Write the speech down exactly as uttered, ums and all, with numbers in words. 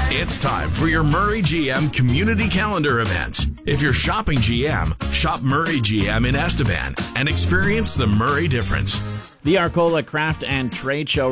It's time for your Murray G M community calendar events. If you're shopping G M, shop Murray G M in Estevan and experience the Murray difference. The Arcola Craft and Trade Show